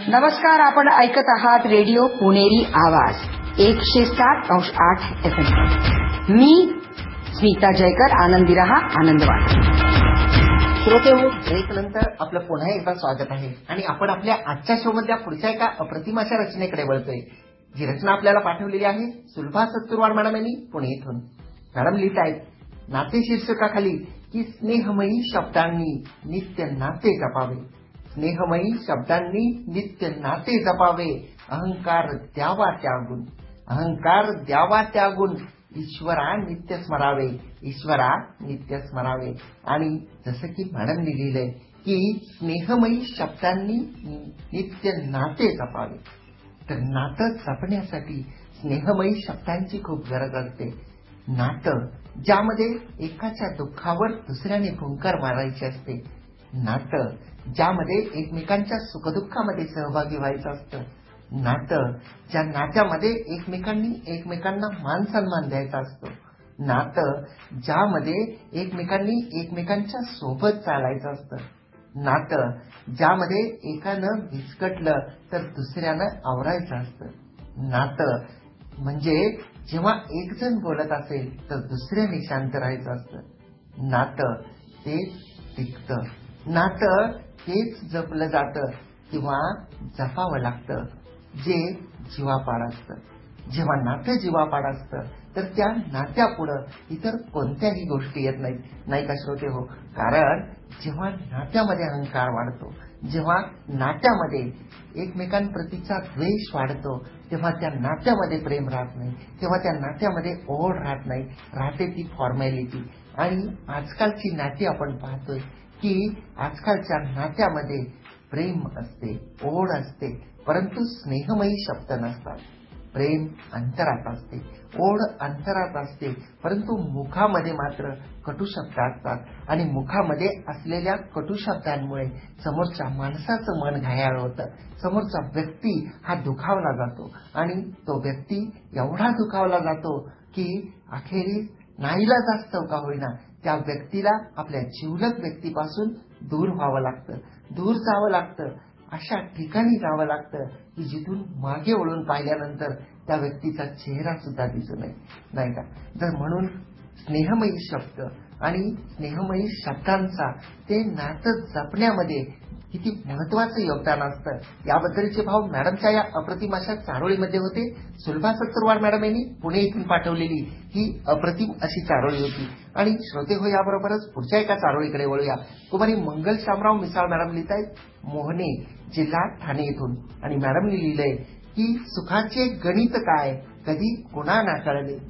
नमस्कार, आपण ऐकत आहात रेडिओ पुणेरी आवाज 107.8 FM. मी स्मिता जयकर. आनंदी रहा, आनंदवान. श्रोते हो, ब्रेक नंतर आपलं पुन्हा एकदा स्वागत आहे आणि आपण आपल्या आजच्या शो मधल्या पुढच्या एका अप्रतिम अशा रचनेकडे वळतोय. जी रचना आपल्याला पाठवलेली आहे सुलभा सत्तुरवाड मॅडम यांनी पुणे येथून. मॅडम लिहित आहेत, नाते शीर्षकाखाली की स्नेहमयी शब्दांनी नित्य नाते जपावे. स्नेहमयी शब्दांनी नित्य नाते जपावे. अहंकार द्यावा त्यागून, अहंकार द्यावा त्यागून. ईश्वरा नित्य स्मरावे, ईश्वरा नित्य स्मरावे. आणि जसं की मॅडम लिहिलंय की स्नेहमयी शब्दांनी नित्य नाते जपावे. तर नातं जपण्यासाठी स्नेहमयी शब्दांची खूप गरज असते. नातं ज्यामध्ये एकाच्या दुःखावर दुसऱ्याने फुंकर मारायची असते. नातं ज्यामध्ये एकमेकांच्या सुखदुःखामध्ये सहभागी व्हायचं असतं. नातं ज्या नात्यामध्ये एकमेकांनी एकमेकांना मान सन्मान द्यायचा असतो. नातं ज्यामध्ये एकमेकांनी एकमेकांच्या सोबत चालायचं असतं. नातं ज्यामध्ये एकानं विस्कटलं तर दुसऱ्यानं आवरायचं असतं. नातं म्हणजे जेव्हा एक जण बोलत असेल तर दुसऱ्याने शांत राहायचं असतं. नातं तेच टिकतं. नातं तेच जपलं जातं किंवा जपावं लागतं जे जीवापाड असतं. जेव्हा नातं जीवापाड असतं तर त्या नात्यापुढं इतर कोणत्याही गोष्टी येत नाहीत, नाही का श्रोते हो. कारण जेव्हा नात्यामध्ये अहंकार वाढतो, जेव्हा नात्यामध्ये एकमेकांप्रतीचा द्वेष वाढतो, तेव्हा त्या नात्यामध्ये प्रेम राहत नाही, तेव्हा त्या नात्यामध्ये ओढ राहत नाही, राहते ती फॉर्मॅलिटी. आणि आजकालची नाती आपण पाहतोय की आजकालच्या नात्यामध्ये प्रेम असते, ओढ असते, परंतु स्नेहमयी शब्द नसतात. प्रेम अंतरात असते, ओढ अंतरात असते, परंतु मुखामध्ये मात्र कटू शब्द असतात. आणि मुखामध्ये असलेल्या कटू शब्दांमुळे समोरच्या माणसाचं मन घायाळ होतं. समोरचा व्यक्ती हा दुखावला जातो आणि तो व्यक्ती एवढा दुखावला जातो की अखेरीस नाईलाज असतं का होईना त्या व्यक्तीला आपल्या जिवलग व्यक्तीपासून दूर व्हावं लागतं, दूर जावं लागतं. अशा ठिकाणी जावं लागतं की जिथून मागे वळून पाहिल्यानंतर त्या व्यक्तीचा चेहरा सुद्धा दिसू नये, नाही का. तर म्हणून स्नेहमयी शब्द आणि स्नेहमयी शब्दांचा ते नातं जपण्यामध्ये किती महत्वाचं योगदान असतं याबद्दलचे भाव मॅडमच्या या अप्रतिम अशा चारोळीमध्ये होते. सुलभा सत्तुरवाड मॅडम यांनी पुणे इथून पाठवलेली ही अप्रतिम अशी चारोळी होती. आणि श्रोते हो, याबरोबरच पुढच्या एका चारोळीकडे वळूया. कुमारी मंगल शामराव मिसाळ मॅडम लिहित आहेत मोहने, जिल्हा ठाणे येथून. आणि मॅडमनी लिहिलंय की सुखाचे गणित काय कधी कुणा ना कळले.